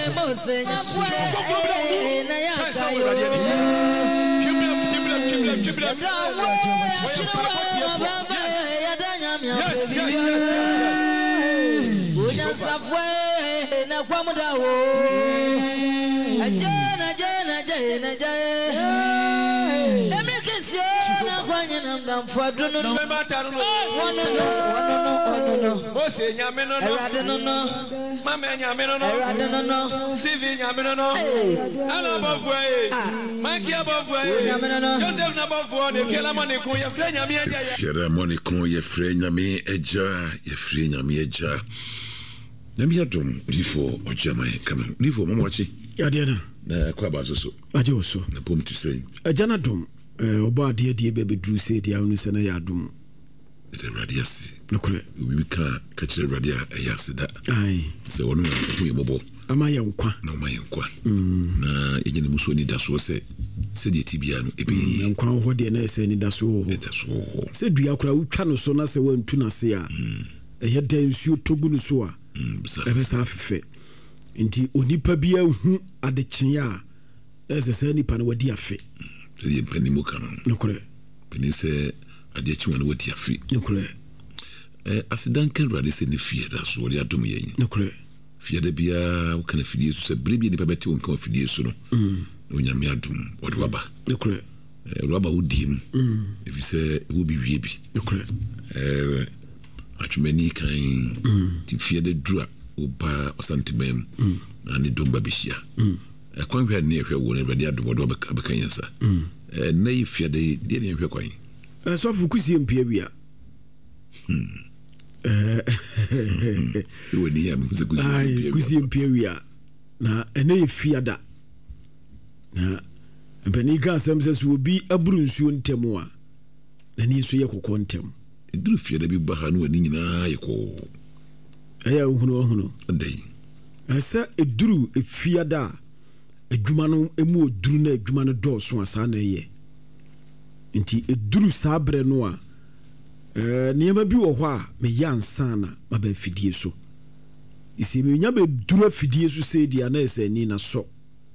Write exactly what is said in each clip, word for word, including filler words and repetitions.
Yes, yes, yes, yes, yes. Na kwamuda wo ajena jena jena jena emekese na kwanya na mdamfo dono no mata no no no o se nyame no no erade no no mama nyame no no erade no no sivi nyame no no ana bofo e maki abofo e Joseph na bofo de fiela moniko ye fre nyame eja ye fiela moniko ye fre nyame eja ye fre nyame eja. Let me adom before Ojamai come before Momochi. Yadiana. Na kwaba so. Ajo so. Na pom to say. Ajana dom. Eh oba de de be bedru say dia unu se na ya dom. The radiasi. Nokre. We ka ka kire radia ayase da. Ai. Se wonu hu yebobo. Ama ye nkwa. Na ma ye nkwa. Na eje ne muso ni da so se se de tibia no ebe ye nkwa ho de na se ni da so ho. Da so ho. Se dua kura utwa no so na se wantu na se a. Eye da nsuo togu no so a. Ebe sa fefe nti onipa bia hu adekyen a ese se nipa na wadi afe se ye pani mo kan nokore pani se adekyen na wadi afe nokore eh asidan kan rade se ne fie da so wori adom yen nokore fie da bia wo kan fie so se brebi nipa beti won kan fie so no mm onyame adom wodi waba nokore eh waba wodim mm efi se wo bi wie bi nokore eh atwemani kan ti fie de dura oba osantebem na ne domba bihia e kwan hwe ne hwe wo ne rade adobodo abeka yansa eh na yi fie de de ne hwe kwan eh so fukusie mpia bia eh wo ni ya mze kusie mpia bia na ene yi fie da na mpani ka asem se so obi aburu nsuo ntemu a na ni so ye kokko ntemu eduru fie da bi ba ha no ani nyina yeko aya ohunu ohunu adai asa eduru efia da adwuma no emu oduru na adwuma no dɔɔso asa na ye nti eduru sabre no a eh niema bi wɔ hɔ a me yansa na ma ba fidie so isi me nya be duru fidie so se dia na ese ni na so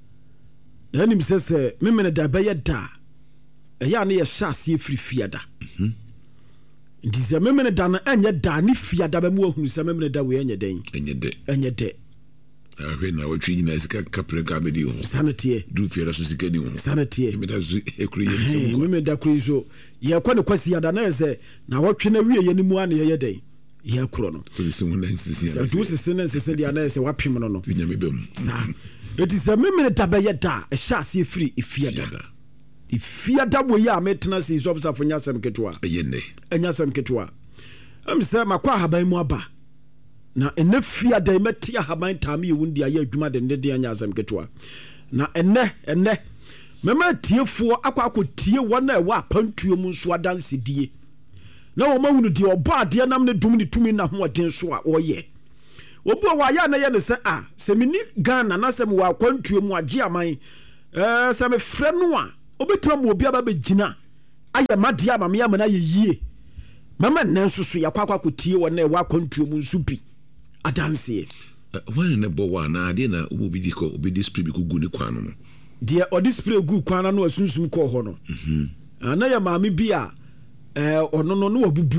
na nim se se me me da ba ye da eya na ye hyase efiri fia da mhm nti se memene da na enye da ni fia da ba mu ahunu se memene da we enye den enye de enye de ahwe na watwi nyina sika kapre ka bedi ho sanete du fia da so sika di ho sanete me da so ekuri ye nti me me da kuri so ye kwa ne kwasi da na ese na watwe na wie ye ni mu ana ye den ye kuro no so mo na nsisi ya du sisi na nsisi dia na ese wapem no no nyame bem sa eti se memene da ba ye da e hyase efiri efia da ifia da bo ya metena se so ofisa fonya sem ketwa eyene enya sem ketwa am se makwa haban mu aba na ene fia da metia haban tame ye wundi aye adwuma de de de enya sem ketwa na ene ene mema tiefo akwa akotie wona e wa kwantuo mu nso adanse die na wo mawunu de obo ade nam ne dum ne tumi na ho oden so a oye obu wa ya na ye ne se a se mini Ghana na se mu wa kwantuo mu age aman eh se me frɛ no a obetra mo obi aba begina aye made ama me ama na ye yie mama nan susu yakwakwa kotie wona e wa kwantuo mu nsu bi adanse wani ne bo wa na ade na obi di ko obi di spray bi ko gu ne kwan no de odi spray gu kwan no asunsum ko ho no mhm ana ya maami bi a eh ono no no obubu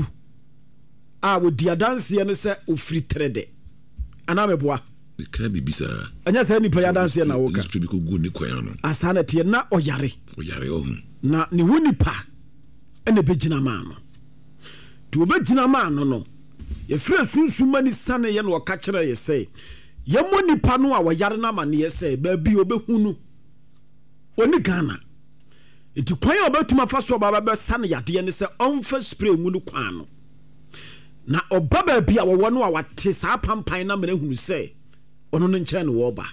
a wo di adanse ne se ofiri trede ana meboa ka bi bisa anya se ni pa adanse na wo ka spray bi ko gu ne kwan no asana te na oyare oyare oh na ne woni pa ene begina ma no to obegina ma no no ye frɛ sunsuma ni sane ye no ka kire ye sɛ ye mo nipa no a wɔyare na ma ne ye sɛ ba bi obehunu oni Ghana enti kwan a obetuma fa so baba be sane yade ne sɛ onfa spray ngunu kwan no na obaba bi a wɔwɔ no a wate saa pampan na mena hunu sɛ ono no nkyɛn no wɔba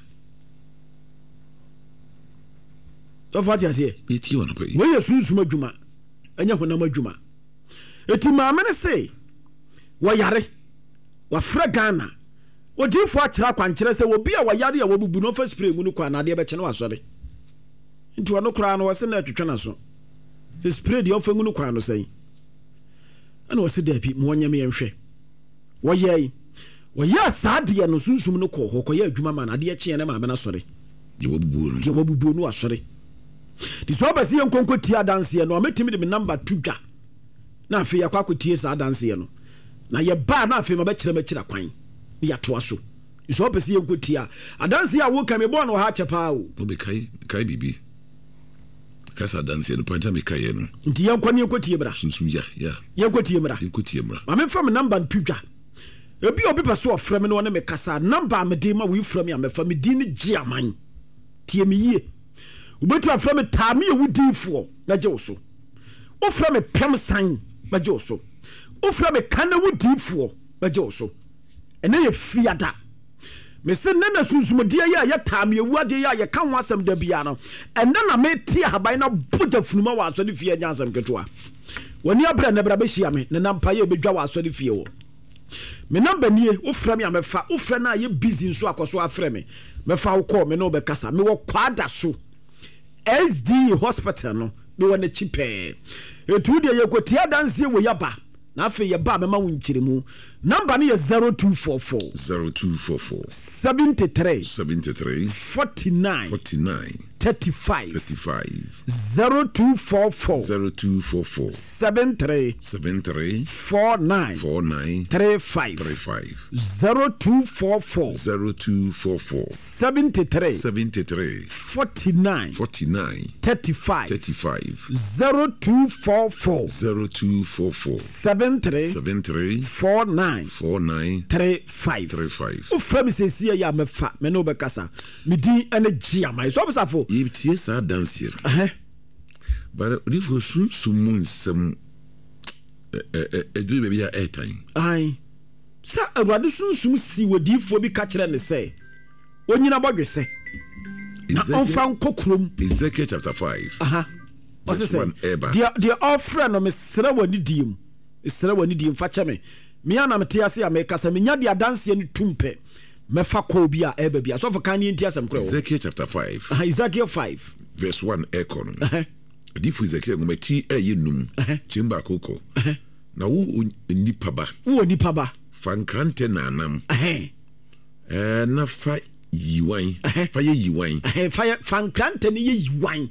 do fati ase eti wona pa we ye sunsuma adwuma anya honam adwuma eti maame ne sɛ wɔyare wɔfrɛ Ghana odifo akyerɛ kwankyerɛ sɛ obi a wɔyare a wɔbubu no fa spray ngunu kwan na de bɛkye no asɔre nti wɔno kra no wɔse na atwetwe na so sɛ spray de ɔfa ngunu kwan no sɛn ana wɔse da bi mo nyame yɛnhwɛ wɔyɛi wɔyɛ saa deɛ no sunsum no kɔ hɔ kɔyɛ adwuma ma no adeɛ kyeɛ ne maame no asɔre deɛ wabubuo no deɛ wabubuo no asɔre de sɛ ɔbɛsɛ yɛ nkɔnkɔ tie adanseɛ no ɔmɛtumi de me number to dwa na afei yɛkɔ akɔtie saa adanseɛ no na yɛbaa na afei mabɛkyerɛ makyira kwan ne yɛatoa so sɛ ɔbɛsɛ yɛ nkɔtie a adanseɛ a woka mebɔɔ no ɔha kyɛ paa o wobɛkae kae biribi kasa adanseɛ no panta mekaeɛ no nti yɛnkɔ ne yɛnkɔtie mmra sunsum ya ya yɛnkɔtie mmra yɛnkɔtie mmra mamemfa me number nto dwa ebi obi pɛ so ɔfrɛ me no ɔne me kasa number a mede ma woyifrɛ me a mɛfa me din ne gye aman tie me yie wobɛtu afrɛ me taa me yɛ wodiifoɔ mɛgye wo so wofrɛ me pɛm san mɛgye wo so wofrɛ me ka na wodiifoɔ mɛgye wo so ɛnɛ yɛ fiada mese nne na sunsumdeɛ yɛ a yɛtaa me awuadeɛ yɛ a yɛka ho asɛm da bia no ɛnɛ na mete ahaban na bogya funuma wɔ asɔre fie nya asɛm ketewa w'ani abrɛ ne bra bɛhyia me ne nampa yɛ bɛdwa wɔ asɔre fie wɔ me number nie wofrɛ me a mɛfa wofrɛ no a yɛ busy nso akɔ so afrɛ me mɛfa wo kɔɔ me ne wobɛkasa mewɔ kwada so S D hospital no mewɔ n'akyi pɛɛ ɛtu deɛ yɛkɔtia danseɛ wɔ yɛba na afei yɛba mɛma wo nkyerɛmu number no yɛ zero two four four zero two four four seventy-three seventy-three forty-nine forty-nine thirty-five thirty-five zero two four four zero two four four seventy-three seventy-three forty-nine forty-nine thirty-five thirty-five zero two four four zero two four four seventy-three seventy-three forty-nine forty-nine thirty-five thirty-five zero two four four zero two four four seventy-three seventy-three forty-nine forty-nine thirty-five thirty-five wofrɛ me sɛsie yɛ a mɛfa me ne wobɛkasa medin ɛne gye ama so ɔbɛsafo yɛtie saa danseɛ no but ɔdifo sunsum mu nsɛm ɛduru baabi a ɛɛtan ai sɛ awurade sunsum si wadiifoɔ bi ka kyerɛ ne sɛ ɔnyina bɔdwe sɛ na ɔmfa nkɔ kurom Ezekiel chapter five aha ɔse sɛ deɛ ɔfrɛ no mesrɛ w'ani die mu mesrɛ w'ani die mu fa kyɛ me mea na mete ase a mekasa menya de adanseɛ no tum pɛ mɛfa kɔɔ bi a ɛba bi asɔfo ka ne nti asɛm korɛ Ezekiel chapter five aha Ezekiel five verse one ɛkɔ no adifo Ezekiel ngomati ɛyɛ num kyim baako kɔ na wo nipa ba wo nipa ba fa nkrante nanam ɛɛ na fa yiwan fa yɛ yiwan fa fa nkrante ne yɛ yiwan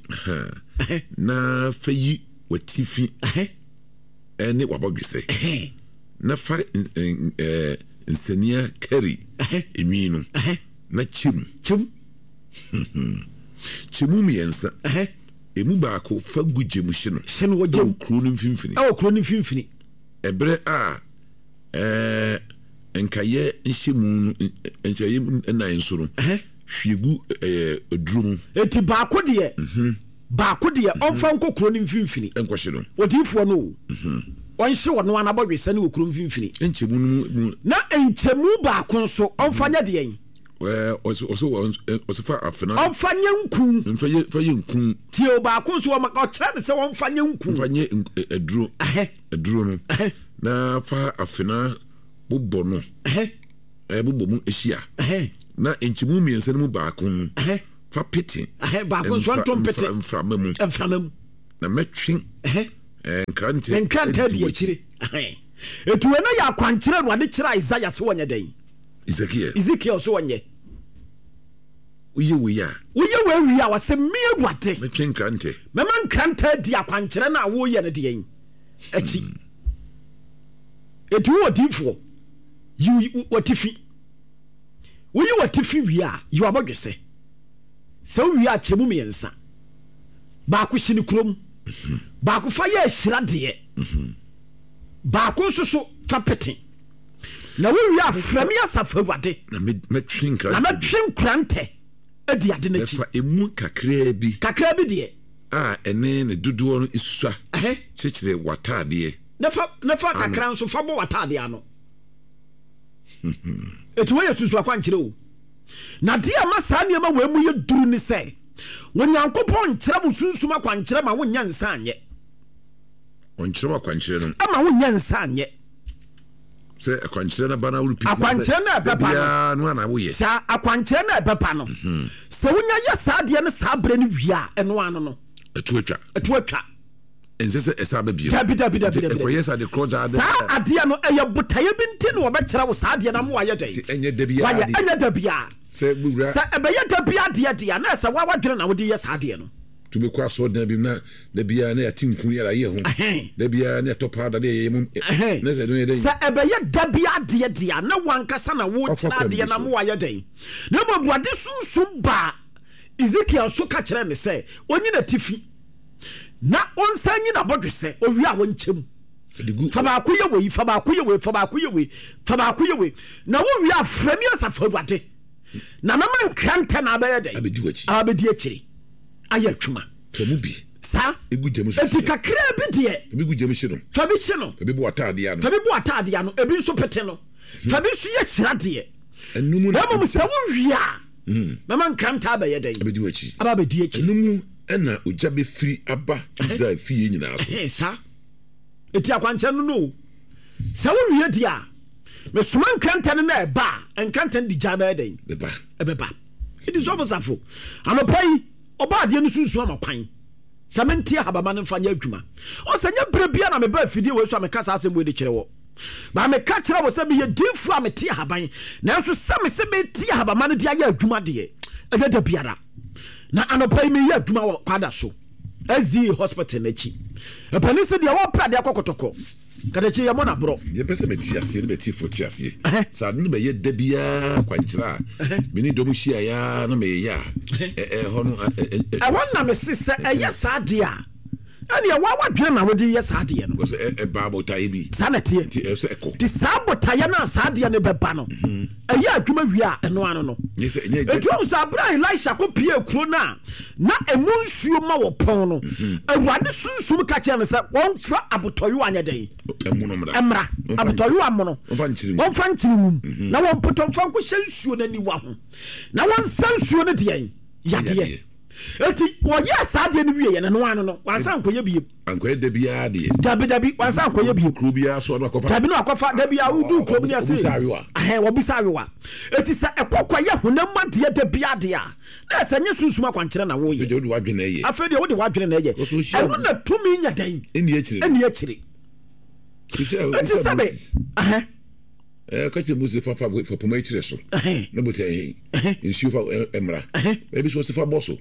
na fa yi watifi ɛne wabɔdwesɛ na fa nsania kari enwi no na kyem kyem kyemu miɛnsa emu baako fa gu gyemu hye no hye no wɔ gyem kuro no mfimfini ɛwɔ kuro no mfimfini ɛberɛ a ɛɛ nkayɛ nhyɛ mu no nhyɛ nnan nso no hwie gu ɛɛ aduro mu eti baako deɛ baako deɛ ɔmfa nkɔ kuro no mfimfini nkɔhye no odiifoɔ no ɔnhye wɔ no anabɔdwe sɛ ne wɔ kuro mfimfini nkyɛmu no na nkyɛmu baako nso ɔmfa nyɛ deɛ ɛɛ ɔso ɔso fa afena ɔmfa nyɛ nkun mfa yɛ fa yɛ nkun tie o baako nso ɔma ɔkyerɛ ne sɛ wɔmfa nyɛ nkun mfa nyɛ aduro aduro no na fa afena bobɔ no ɛɛ bobɔ mu ahyia na nkyɛmu mmiɛnsa no mu baako no fa pete baako nso ntom pete mframa mu mframa mu na mɛtwe nkrante nkrante di akyire etu na yɛ akwankyerɛ no ade kyerɛ Isaiah sɛ wɔnyɛ dɛn Ezekiel Ezekiel so wɔnyɛ woyɛ woyɛ a woyɛ wɔawie a wɔsɛ me awurade mɛtwe nkrante mɛma nkrante di akwankyerɛ no a woyɛ no deɛ akyi etu wɔ difoɔ yi wɔtifi woyɛ wɔtifi wie a yi wabɔdwe sɛ sɛ wowie a kyɛmu mmiɛnsa baako hye ne kurom baako fa yɛ ahyira deɛ baako nso so fa pete na wowie a frɛ me asafo awurade na mɛtwe nkrante na mɛtwe nkrante adi ade n'akyi ɛfa emu kakraa bi kakraa bi deɛ a ɛne ne dodoɔ no esua kyekyere wataadeɛ na fa kakra nso fa bɔ wataadeɛ ano etu wɔyɛ susu akwankyerɛ o na deɛ ma saa nneɛma wɔ mu yɛ duru ne sɛ Onyankopɔn nkyerɛ mo sunsum akwankyerɛ ma wonya nsa anyɛ ɔnkyerɛ akwankyerɛ no ama wonya nsa anyɛ sɛ akwankyerɛ na bana wo repeat akwankyerɛ na ɛbɛpa no ana woyɛ saa akwankyerɛ na ɛbɛpa no sɛ wonya yɛ saa deɛ ne saa brɛ no wie a ɛno ano no ɛtu atwa ɛtu atwa ensese esa ba bio dabi dabi dabi dabi ekoyes ade cross ade sa ade no eye botaye binti no obekira wo sa ade na mo aye dai enye dabi ade enye dabi a se bura sa ebeye dabi ade ade na sa wa wadwene na wo de ye sa ade no to be kwa so dabi na dabi a na ya tinkun ya ye ho dabi a na topa da ye mu na se do ye dai sa ebeye dabi ade ade na wankasa na wo tira ade na mo aye dai na mo buade sunsun ba Ezekiel so ka kire ne se onyi na tifi na onsanyi na bodwese owi a wonchem fa ba ko ye we fa ba ko ye we fa ba ko ye we fa ba ko ye we na wo wi aframi asafaduade na na man kranta na abaye dai abedi wachi abedi akiri aye twuma temu bi sa egu jemu so eti kakra bi de ebi gu jemu hye no fa bi hye no ebi bo atade ya no fa bi bo atade ya no ebi nso pete no fa bi nso ye kyira de enumu na mo se wo wi a na man kranta abaye dai abedi wachi abedi akiri enumu ena oja be free aba Israel fie nyina so eh sa eti akwanche no no sa wo wie dia me suma nkranta no na ba nkranta di jaba den beba ebeba edi so bosafo anopai oba ade no sunsu amakwan sa menti habama no mfanya adwuma o sa nya brebia na me ba fidie we so ameka sa asem we de kire wo ba me ka kire wo sa me ye dinfu ameti haban na so sa me se me ti habama no dia ya adwuma de e da biara na anopai me ya adwuma wo kwada so S D A hospital na chi e pani se dia wo pra de akokotoko kada chi ya mo na bro ye pese me ti ase ne be ti fo ti ase sa ne be ye da bia kwankyira me ni domu hia ya na me ya eh eh ho no e wonna me se se e ya sa de a ani ya wa wadwe na wodi ya sa de no because e ba botaye bi sa na tie ti e se eko ti sa botaye na sa de ne beba no e ya adwuma wi a eno ano no etu am sa bra Elisha ko pie kuro na na emu nsuo ma wo pon no awade sunsum ka kye ne se won fra abotoyo anya den emu no mra emra abotoyo amono won fa ntirimum na won poto fa ko hye nsuo na ni wa ho na won san nsuo ne de ya de eti wo ya saade ne wie ye ne no ano no wansan koye bie ankoye da bia de dabi dabi wansan koye bie kru bia so no akofa dabi no akofa da bia udu kru bia se eh wo bisa awewa eti sa ekokoye honam ade da bia de a na sa nye sunsum akwankere na wo ye de wo de wadwene ye afa de wo de wadwene na ye eno na tumi nya dan eni akire eni akire eti sabe eh eh kache musi fa fa fa poma akire so na botai nsu fa emra ebi so se fa boso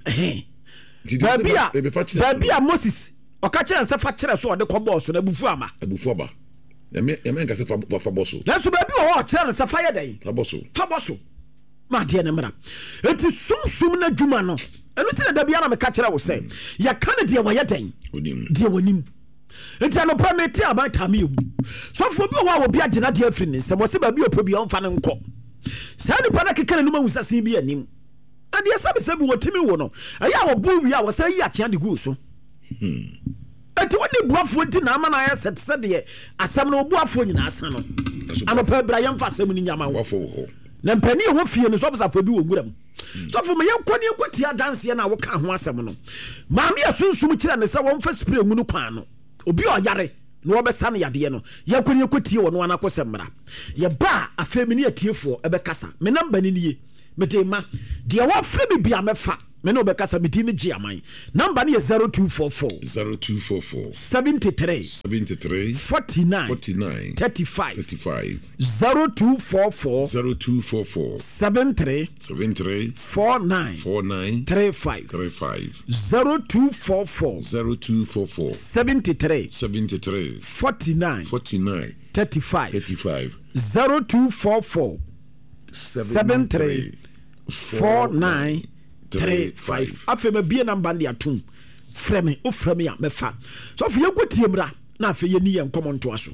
babia babia Moses okache nse fa kire so de ko boso na bufu ama bufu aba eme eme nka se fa fa boso na so babi o kire nse fa ye den fa boso fa boso ma de ne mra eti sumsum na dwuma no enu tire da bia na me ka kire wo se ya kan de wo ye den onim de wonim enti ano pa meti aban tame ewu so fo bi wo a obi agina de afri ne se mo se ba bi opo bi on fa ne nko sa ni pa na kekere no mawusase bi anim ade sabe sabe wotimi wo no aya wo bu wi a wo say ya kya de gu so hmm enti woni buafo enti na ama na ya set set de asam no buafo nyina asa no ano pa bra yam fa asam ni nyama wo ho na mpani wo fie no so fo bi wo guram so fo me yankoni enkoti adanse na wo ka ho asam no maami asunsum kira ne se wo mfa spray mu no kwan no obi o yare no obesa ne yade no yankoni ekotie wo no anakosemmra ye ba afemini atiefo ebe kasa me namba ni nie medema de wa frɛ bi bia mefa me no obekasa medi ne gi aman namba ne zero two four four zero two four four seventy-three seventy-three forty-nine forty-nine thirty-five thirty-five zero two four four zero two four four seventy-three seventy-three forty-nine forty-nine thirty-five thirty-five zero two four four zero two four four seventy-three seventy-three forty-nine forty-nine thirty-five thirty-five zero two four four seventy-three forty-nine thirty-five afi me bie number ndi atum frɛ me o frɛ me ya mefa so fi yekotie mra na afi ye ni ye nkomonto aso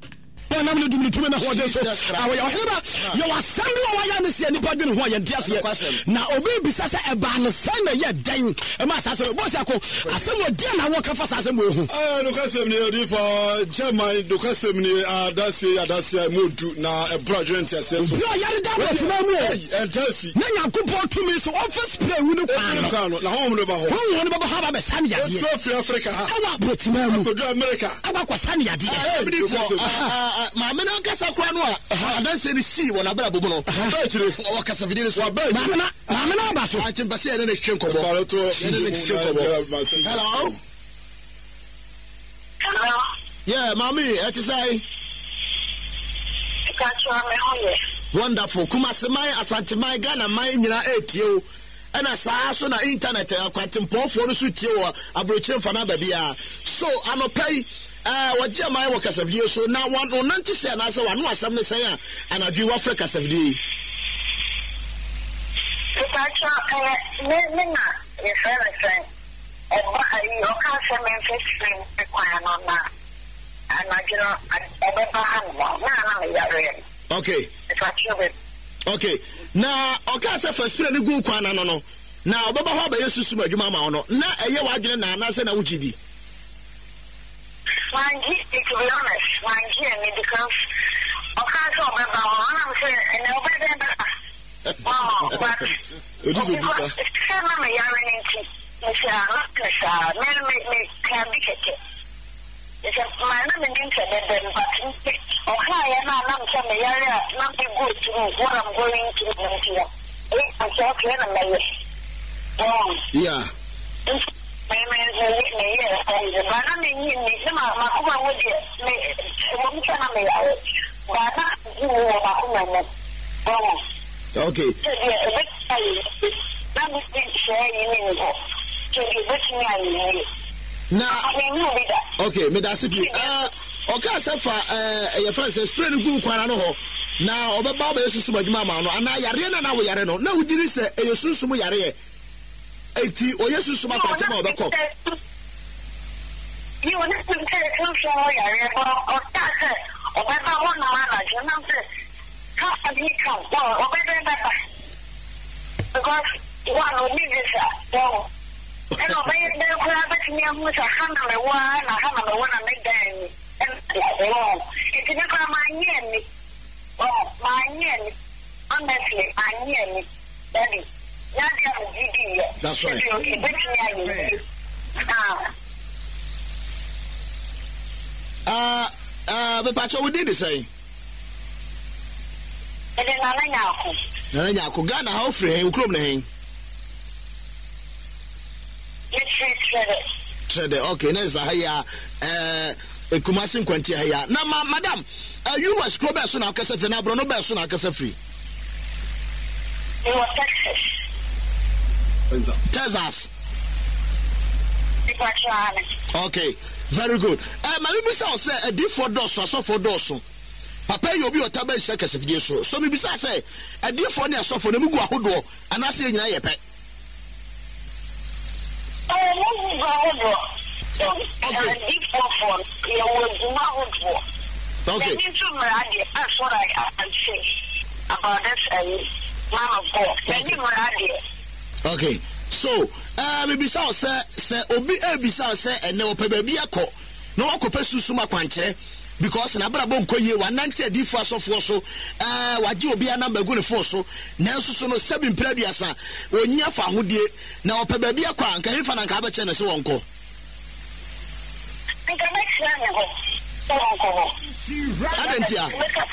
na me dum tumi na hoje so awo ya heba ya wasami wa ya ne se ni badwe ho ya dia se na obi bisa se eba no san na ye dan e ma sa se bo se ko asem o dia na wo ka fa sa se mo ehu eh do ka se ni odi for German do ka se ni adase adase modu na e project ya se so bro ya da bo tuma mu e tasi na yakopo tumi so office spray wu no kwa no na ho mo ba ho ho no ba ha ba be san ya dia so Africa ha awa bro tuma mu do America awa kwa san ya dia ma me na kasa kwa no a adanse ni si wona bra bobo no ba chire o kasa video ni so ba ma me na ma me na ba so a chimba se ne hwe nkobo hello Yeah, mommy, what you say? Wonderful. Kumasemai Asantemai Ghana mai nyina etio. And as I saw na internet akwatim po for no sutio abrochen fana babia. So anopay uh what Jeremiah workers of you so now one on ninety say na say one asem ne say and adu Africa sevdi. Ikacho eh me me na ye friend friend. E ba ayi o ka se me friend e kwa na na. Anagino abeba han na na me yare. Okay. Okay. Now, okay, so first spirit go kwana no no. Now, obaba ho ba yesu suma adwuma ma no. Na eye wadwene na na se na wugidi. Wangi, to be honest, wangi me because okay so obaba ho na me say na obaba ba. Oh, but Odi so bisa. Sama me yare nti. Me say na kasa, me me me ka bi keke. It's a man in the internet, but okay, and I'm some area, not be good to what I'm going to do here. I'm talking about it. Yeah. My man is a year, but I mean, you need them. My woman would get me. One can I make out, but not you or my woman. Okay. So, yeah, a bit that was been sharing in it. So, you're looking at me. Now, okay, me that's it. Uh, okay, so far, uh, your friend says, "Spread the good kwana no ho." Now, oba baba yesu sumo juma ma no. Ana yare na na wo yare no. Na wo diri se yesu sumo yare e. Eti o yesu sumo pa chama obeko. You want to say yesu sumo yare but o ta se oba ba wo na na je na se ka bi ka o oba be ba. Because one o ni this and obey the crab near Musa Hannah, one, a Hannah, one, and make them. And it's never my near oh, my near honestly, my near Daddy. That's right. Uh, uh, but Pacho, we did the same. And then I know. Now, Ghana, how free him, club name. Trade, okay, next haya eh Kumasi Nkwanti haya. Na ma, madam, uh, you was club so na kasa free na bro no be so na kasa free. You were Texas. Texas. Okay, very good. Eh ma bi say say e di for doso so for doso. Papa you obi otaba hia kasa free so. So me bi say say e di for na so for na mugu ahodo anase nyina ye pe. Okay. That's what I can say about this uh, man of God. Okay. So, uh, maybe so say say obi e bi so say ene opa ba bi akọ na wakopa susuma kwanche because na bra bon koye one ninety adifo asofo so eh waje obi anamba gu ne fo so nanso so no seven praduasa onya fa hodie na opa ba bi akọ anka hefa na nka ba che na se wonko nka ba che na ho wonko adentia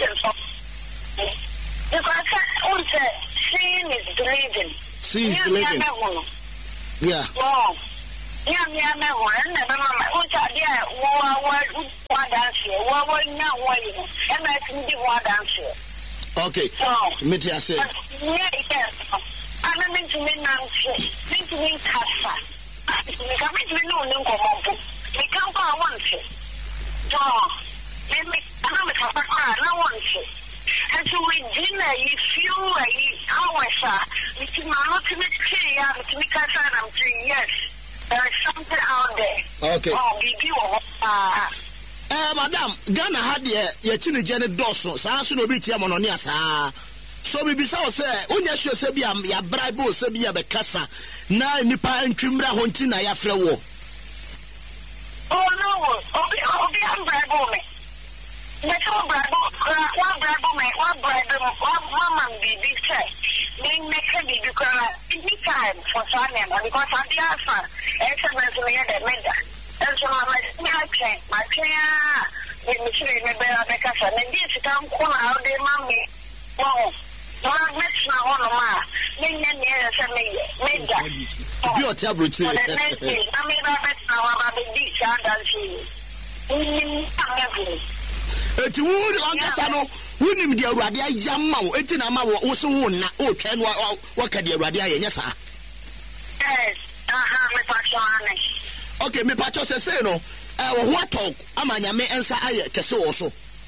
because on say seeing is believing seeing is believing yeah wow yeah yeah me one na mama o ta dia wo wo wo dance wo wo nya wo yi e ma ti di wo dance okay me ti ase yeah yes ana me ti me na nse me ti me kasa me ka me ti no no ko mo me kan ko awon se to me me ana me ka pa na won se and so we dinner you feel like how I saw me ti ma no ti me ti ya me ti me kasa na me yes. There is something out there. Okay. Oh, baby, uh, uh, madam, Ghana had ye ye chini jene doso. Sa asu no bi tia mo no ni asa. So me bisa o se, onya hwe se bia ya bribe o se bia be kasa na nipa ntwimra ho nti na ya frɛ wo. Oh no, obi obi am bribe me. Me so bribe, one bribe me, one bribe, one mama baby say. Me make me because any time for Sunday because I be asked. Excellent me the meda. And so my my train, my train, the machine me be a bekasa. And this come come out the mommy. Wow. One match na one ma. Me me me say me meda. Bi o ti abrochi. I me ba bet na wa ba be this and that. eti wu ankasa no wunim de awurade ayama wo eti na ma wo so wo na o twa no waka de awurade ayenya saa. Yes, aha me pacho ane. Okay, me pacho se say no eh wo ho atok ama nyame ensa aye kese wo so.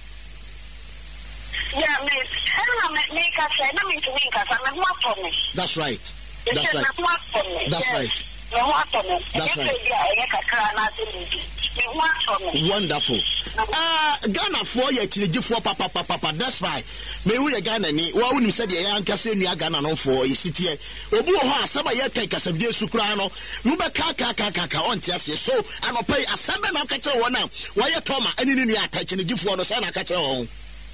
Yeah, me I me me ka say na me to me ka say me ho atok me. That's right. That's right. That's right. That's right. Wonderful. Ah, Ghana for ye chiliji for papa papa papa. That's why. Me we Ghana ni. Wa wuni said ye ankase nua Ghana no for ye city. Obu ho asaba ye kai kasabie sukura no. Nu be ka ka ka ka ka on tiase. So anopai asaba na ka kire wona. Wa ye toma ani ni nua atachiliji for no say na ka kire won.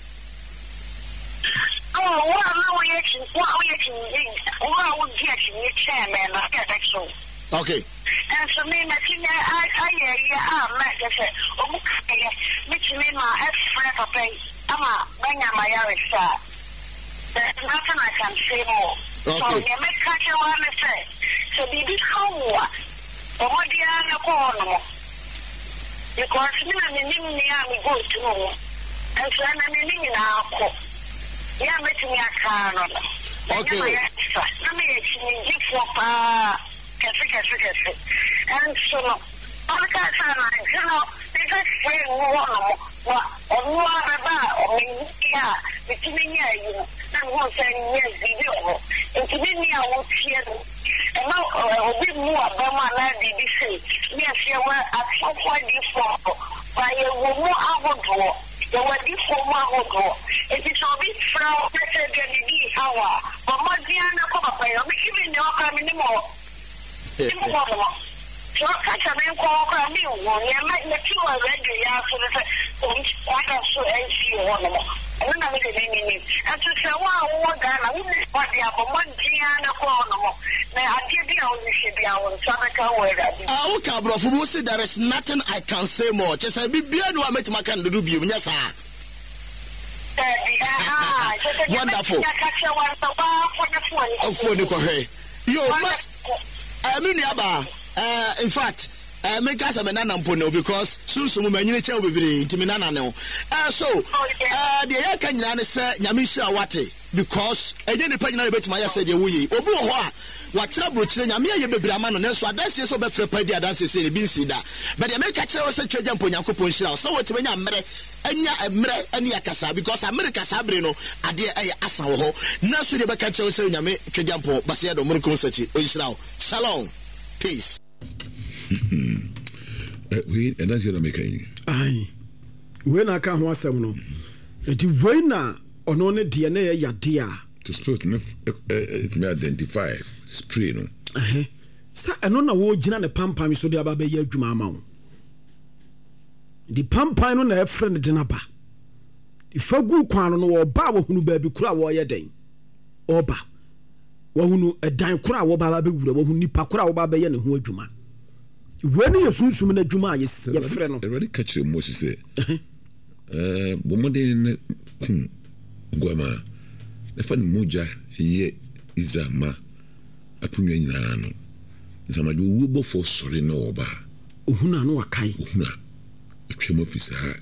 Oh, what am I watching? What are we watching? What are we watching? You chairman, I get that show. Okay. And so me, my thing, I, I, yeah, I'm not just a, oh, okay, which me, my F friend of pay, I'm a bang my Irish star. There's nothing I can say more. So, you make catch a one to say. So, be this how what? Or what the other corner? Because me, I'm in the go to know. And so, I'm in the now. Yeah, making me a car. Okay. Let me give for pa. Cafe, cafe, cafe. And so, all that time, you know, they just say, one more, or one about, or me, yeah, between you, and one saying, yes, video. And to me, I won't hear them. And now, a bit more about my life, they say, yes, you were at some point before, by a woman out of door. There were different one. It is a bit from better than the hour. But my Diana come up, I'm giving you a minimum. So I catch a man called a new one. I might let you already after the what I saw and see one more. I don't know the name. And to say, wow, what I wouldn't what they have a one Diana corner. Now I give you only should be our Samaka word. Ah, okay, bro. For most, there is nothing I can say more. Just I be beyond what I met my can do. Yes, sir. Wonderful. Oh, for the correct. Yo, I mean, Yaba. Uh, in fact, uh, make us a banana pono because soon some men you will be intimidana no. Uh, so, uh, the air can you say Yamisha Wate because I didn't pay no bet my said you we. Obu what trouble to Yamia Bebraman and so that's so bad for Pedia dances in the bin see that. But the make a chair was a jump on Yakupo Shell. So what when I'm ready. Anya emre anya kasa because America sabre no ade aye asan wo ho na so de beka chew se nyame twedampo basea do murko sachi onhyirawo shalom peace eh we and that's your making ai we na ka ho asem no enti we na ono ne de na ye yade a to split it may identify spray no eh sa eno na wo gina ne pampam so de aba be ya adwuma ama wo the pampan no na e friend de na ba the fagu kwan no wo ba wo hunu ba bi kura wo ye den oba wo hunu edan kura wo ba ba be wura wo hunu nipa kura wo ba be ye ne ho adwuma we ne yesunsum na adwuma ye ye frɛ no already catch the Moses say eh bo modern ngoma e fa moja ye izama apunwa nyina no nsamadu wo bo fo sori na wo ba ohuna no wakai ohuna twem office ha